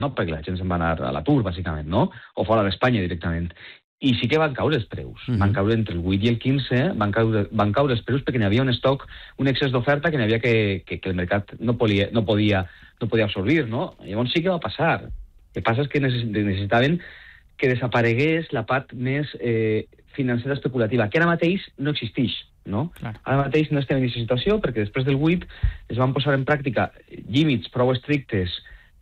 no? Perquè la gent se'n va anar a l'atur, bàsicament, no? O fora d'Espanya directament. I sí que van caure els preus. Van caure entre el 8 i el 15, van caure els preus perquè n'hi havia un estoc, un excés d'oferta que n'hi havia que el mercat no podia absorbir, no? Llavors sí que va passar. El que passa és que necessitaven que desaparegués la part més financera especulativa, que ara mateix no existeix, no? Clar. Ara mateix no estem en aquesta situació perquè després del 8 es van posar en pràctica límits prou estrictes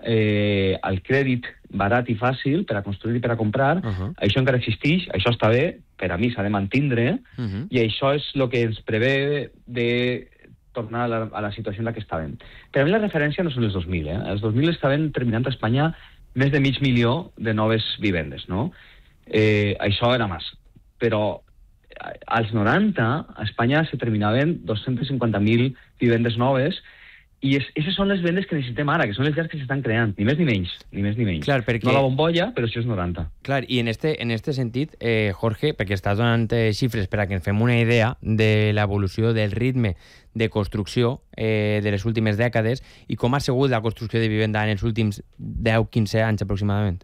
al crèdit barat i fàcil per a construir i per a comprar. Això encara existeix, això està bé, per a mi s'ha de mantindre, i això és el que ens prevé de tornar a la situació en la que estàvem. Per a mi la referència no són els 2000, Els 2000 estaven terminant a Espanya més de 500.000 de noves vivendes, no? Això era massa. Però als 90 a Espanya se terminaven 250.000 vivendes noves, i aquestes són les vendes que necessitem ara, que són les llars que s'estan creant, ni més ni menys. Clar, perquè... No la bombolla, però això és 90. Clar, i en este sentit, Jorge, perquè estàs donant xifres per a que ens fem una idea de l'evolució del ritme de construcció de les últimes dècades i com ha sigut la construcció de vivenda en els últims 10-15 anys aproximadament.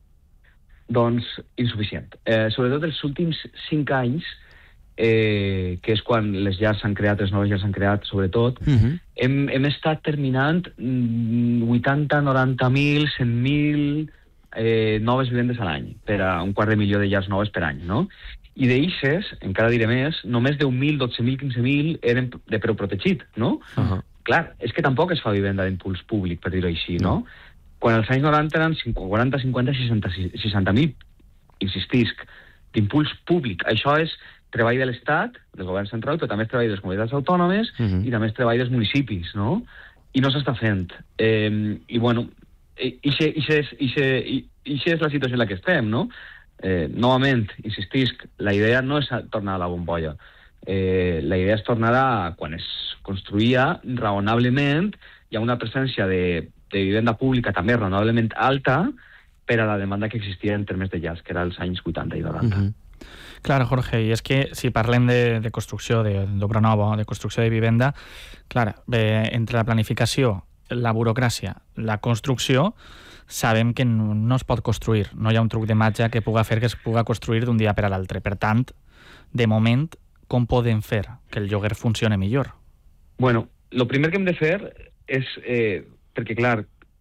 Doncs insuficient. Sobretot els últims 5 anys, que és quan les llars s'han creat, les noves llars s'han creat, sobretot, hem estat terminant 80, 90.000, 100.000 noves vivendes a l'any, per a 250.000 de llars noves per any, no? I d'eixes, encara diré més, només 10.000, 12.000, 15.000 eren de preu protegit, no? Clar, és que tampoc es fa vivenda d'impuls públic, per dir-ho així, no? Quan als anys 90 eren 40, 50, 60.000, insistisc, d'impuls públic. Això és treball de l'Estat, del govern central, però també és treball de les comunitats autònomes i també és treball dels municipis, no? I no s'està fent. I, bueno, ixa és la situació en la que estem, no? Novament, insistisc, la idea no és tornar a la bombolla. La idea és tornar a quan es construïa raonablement, hi ha una presència de vivenda pública també raonablement alta per a la demanda que existia en termes de llars, que era als anys 80 i 90. Clar, Jorge, i és que si parlem de construcció d'obra nova, de construcció de vivenda, clar, entre la planificació, la burocràcia, la construcció, sabem que no es pot construir. No hi ha un truc de màgia que puga fer que es puga construir d'un dia per a l'altre. Per tant, de moment, com podem fer que el lloguer funcioni millor? Bueno, el primer que hem de fer és, perquè clar,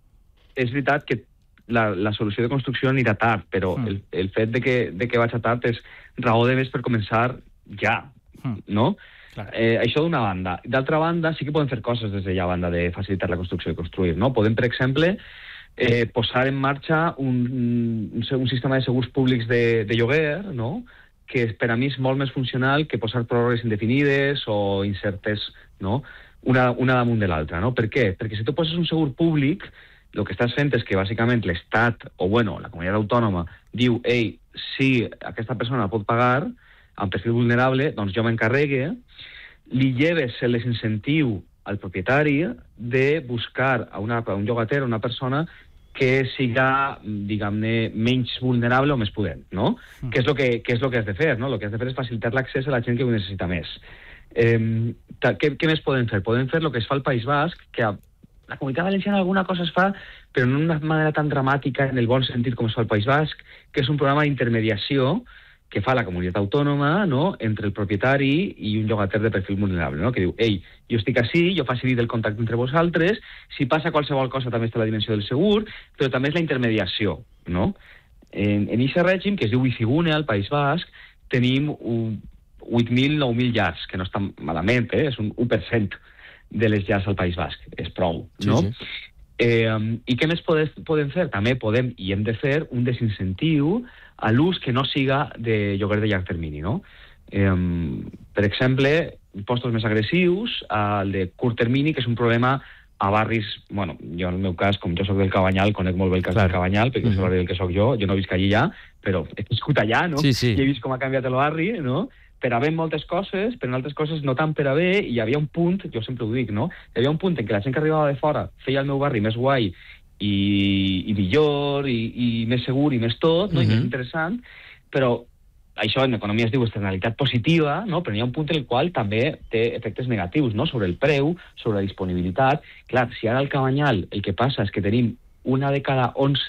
és veritat que la solució de construcció anirà tard, però el fet de que vaig a tard és raó de més per començar ja, no? Això d'una banda. D'altra banda, sí que podem fer coses des d'allà a banda de facilitar la construcció i construir, no? Podem, per exemple, posar en marxa un sistema de segurs públics de lloguer, no? Que per a mi és molt més funcional que posar pròrrogues indefinides o incertes, no? Una damunt de l'altra, no? Per què? Perquè si tu poses un segur públic, el que estàs fent és que bàsicament l'Estat, o bueno, la comunitat autònoma, diu, ei, si aquesta persona pot pagar amb perfil vulnerable, doncs jo m'encarregue, li lleves el desincentiu al propietari de buscar a un llogater, una persona que siga, diguem-ne, menys vulnerable o més pudent, no? Què és el que has de fer, no? El que has de fer és facilitar l'accés a la gent que ho necessita més. Què més podem fer? Podem fer el que es fa al País Basc, que la Comunitat Valenciana alguna cosa es fa, però no d'una manera tan dramàtica en el bon sentit com es fa al País Basc, que és un programa d'intermediació que fa la comunitat autònoma, no?, entre el propietari i un llogater de perfil vulnerable, no?, que diu, ei, jo estic ací, jo facilito el contacte entre vosaltres, si passa qualsevol cosa també està la dimensió del segur, però també és la intermediació, no? En aquest règim, que es diu Bizigune, al País Basc, tenim 8.000, 9.000 llars, que no està malament, és un 1% de les llars al País Basc, és prou, no? Sí. I què més podem fer? També podem, i hem de fer, un desincentiu a l'ús que no siga de lloguer de llarg termini, no? Per exemple, impostos més agressius, el de curt termini, que és un problema a barris, bueno, jo en el meu cas, com jo soc del Cabanyal, conec molt bé el cas del Cabanyal, perquè és el barri del que soc jo no visc allí ja, però he viscut allà, no? Sí. I he vist com ha canviat el barri, no? Per a bé en moltes coses, però en altres coses no tant per a bé, i hi havia un punt, jo sempre ho dic, no? Hi havia un punt en què la gent que arribava de fora feia el meu barri més guai i millor, i més segur, i més tot, no? I més interessant, però això en economia es diu externalitat positiva, no? Però hi ha un punt en el qual també té efectes negatius, no? Sobre el preu, sobre la disponibilitat. Clar, si ara al Cabanyal el que passa és que tenim una de cada 11